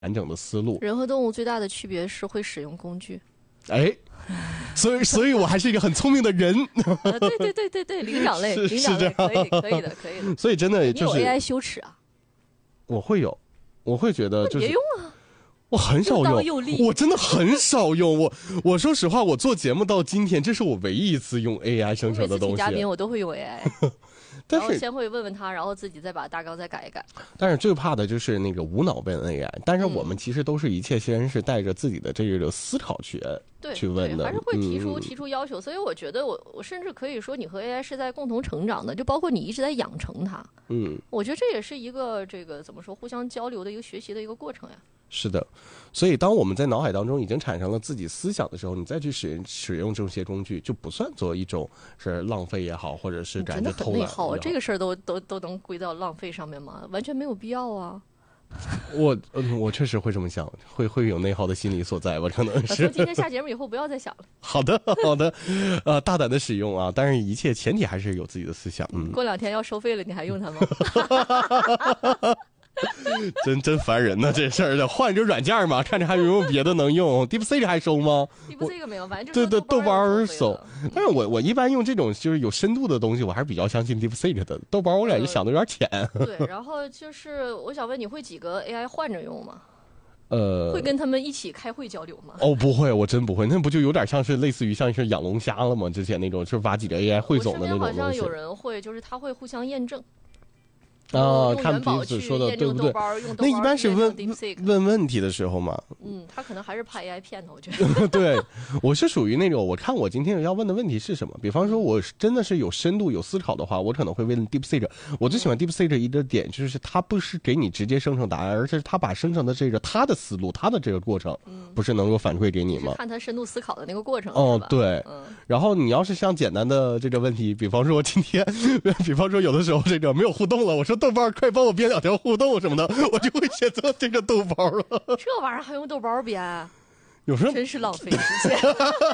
完整的思路。 人和动物最大的区别是会使用工具。 哎，所以我还是一个很聪明的人。 对，灵长类， 是灵长类， 这样可以的。 所以真的就是你有 AI 羞耻啊？ 我会觉得就是别用啊。 我很少用，我真的很少用。我说实话，我做节目到今天，这是我唯一一次用 AI 生成的东西。 每次请嘉宾我都会用 AI， 但是然后先会问问他，然后自己再把大纲再改一改。 但是最怕的就是那个无脑问 AI。但是我们其实都是一切先是带着自己的这个思考去问的， 还是会提出要求。所以我觉得我甚至可以说，你和 AI 是在共同成长的，就包括你一直在养成它。我觉得这也是一个这个怎么说，互相交流的一个学习的一个过程呀。 是的，所以当我们在脑海当中已经产生了自己思想的时候，你再去使用这些工具，就不算作一种是浪费也好，或者是感觉偷懒也好。 这个事儿都能归到浪费上面吗？完全没有必要啊。 我确实会这么想，会有内耗的心理所在吧？可能是。 从今天下节目以后不要再想了。 好的，大胆的使用啊！但是一切前提还是有自己的思想。 过2天要收费了，你还用它吗？ 真烦人呢，这事儿的换一个软件嘛，看着还有没有别的能用。DeepSeek 还收吗 ？DeepSeek 没有，反正对豆瓣收。但是我一般用这种就是有深度的东西，我还是比较相信 DeepSeek 的。豆瓣我感觉想的有点浅。 对，然后就是我想问，你会几个 AI 换着用吗？会跟他们一起开会交流吗？ 不会，我真不会。那不就有点像是类似于像是养龙虾了吗？之前那种就是把几个 AI 汇总的那种东西。 好像有人会，就是他会互相验证。 看彼此说的对不对？那一般是问问题的时候嘛。 他可能还是怕 AI 骗他，我觉得。 对，我是属于那种，我看我今天要问的问题是什么。比方说，我真的是有深度、有思考的话，我可能会问 DeepSeek。我最喜欢 DeepSeek 一个点就是，它不是给你直接生成答案，而是它把生成的它的思路、它的这个过程，不是能够反馈给你吗？ 看它深度思考的那个过程。 对。然后你要是像简单的这个问题，比方说我今天，比方说有的时候这个没有互动了，我说豆瓣快帮我编2条互动什么的，我就会选择这个豆包了。 这玩意儿还用豆包编？ 有时候真是浪费时间。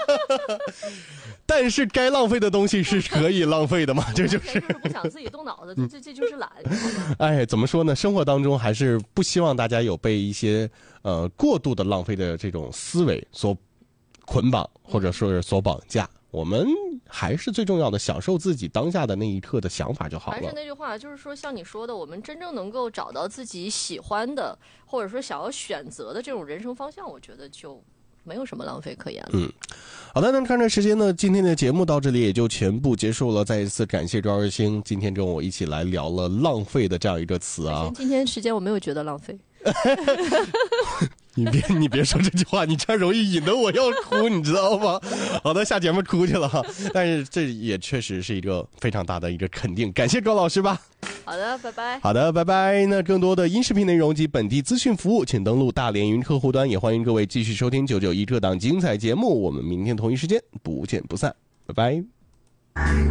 但是该浪费的东西是可以浪费的嘛？这就是不想自己动脑子，这就是懒。 哎，怎么说呢？生活当中还是不希望大家有被一些过度的浪费的这种思维所捆绑，或者说是所绑架。我们还是最重要的享受自己当下的那一刻的想法就好了。 还是那句话，就是说像你说的，我们真正能够找到自己喜欢的，或者说想要选择的这种人生方向，我觉得就没有什么浪费可言了。 好的，那看着时间呢，今天的节目到这里也就全部结束了。再一次感谢赵二星今天跟我一起来聊了浪费的这样一个词啊。 今天时间我没有觉得浪费。 你别说这句话，你这样容易引得我要哭，你知道吗？好的，下节目哭去了哈。但是这也确实是一个非常大的一个肯定，感谢高老师吧。 好的，拜拜。 好的，拜拜。那更多的音视频内容及本地资讯服务，请登录大连云客户端。也欢迎各位继续收听991这档精彩节目。我们明天同一时间不见不散，拜拜。